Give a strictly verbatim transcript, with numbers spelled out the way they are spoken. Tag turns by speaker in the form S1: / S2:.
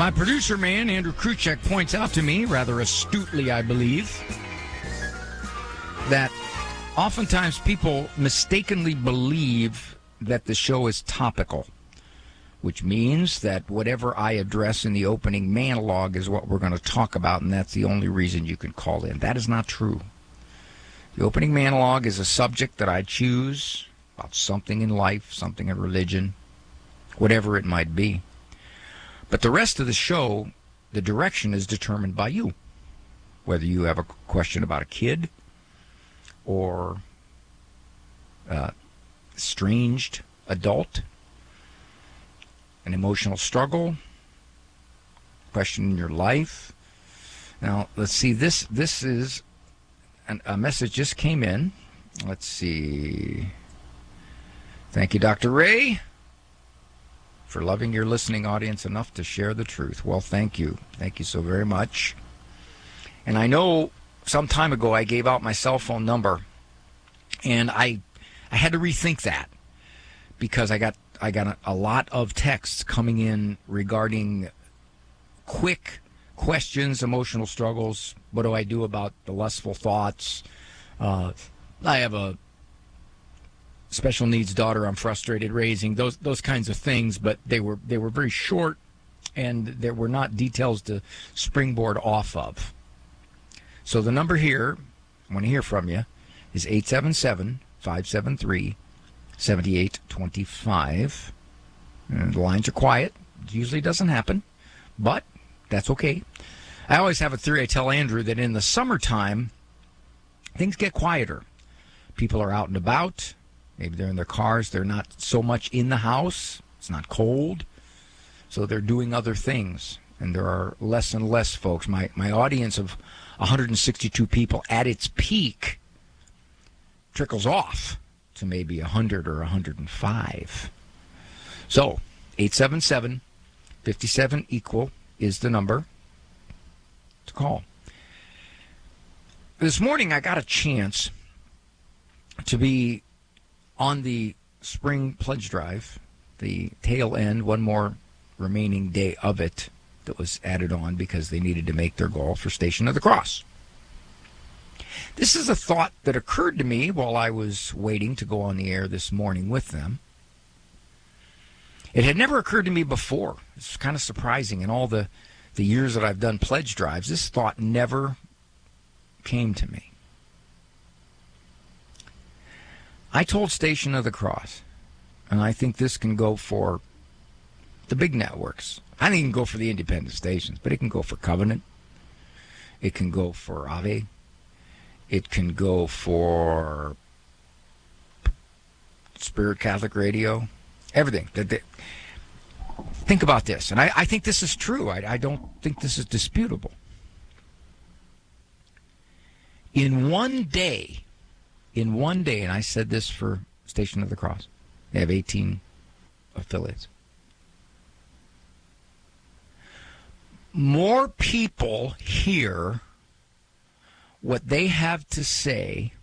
S1: My producer man, Andrew Kruchek, points out to me, rather astutely, I believe, that oftentimes people mistakenly believe that the show is topical, which means that whatever I address in the opening monologue is what we're going to talk about, and that's the only reason you can call in. That is not true. The opening monologue is a subject that I choose about something in life, something in religion, whatever it might be. But the rest of the show, the direction is determined by you. Whether you have a question about a kid or a estranged adult, an emotional struggle, question in your life. Now, let's see. This this is an, a message just came in. Let's see. Thank you, Doctor Ray, for loving your listening audience enough to share the truth. Well, thank you. Thank you so very much. And I know some time ago I gave out my cell phone number, and I I had to rethink that because I got I got a, a lot of texts coming in regarding quick questions, emotional struggles. What do I do about the lustful thoughts? Uh, I have a special needs daughter I'm frustrated raising, those those kinds of things, but they were they were very short, and there were not details to springboard off of. So the number here, I want to hear from you, is eight seven seven, five seven three, seven eight two five. And the lines are quiet. It usually doesn't happen, but that's okay. I always have a theory. I tell Andrew that in the summertime, things get quieter. People are out and about. Maybe they're in their cars. They're not so much in the house. It's not cold. So they're doing other things. And there are less and less folks. My my audience of one hundred sixty-two people at its peak trickles off to maybe one hundred or one hundred five. So eight seven seven, five seven, equal is the number to call. This morning I got a chance to be on the spring pledge drive, the tail end, one more remaining day of it that was added on because they needed to make their goal for Station of the Cross. This is a thought that occurred to me while I was waiting to go on the air this morning with them. It had never occurred to me before. It's kind of surprising. In all the, the years that I've done pledge drives, this thought never came to me. I told Station of the Cross, and I think this can go for the big networks. I think it can go for the independent stations, but it can go for Covenant. It can go for Ave. It can go for Spirit Catholic Radio. Everything. Think about this, and I, I think this is true. I, I don't think this is disputable. In one day, in one day, and I said this for Station of the Cross, they have eighteen affiliates. More people hear what they have to say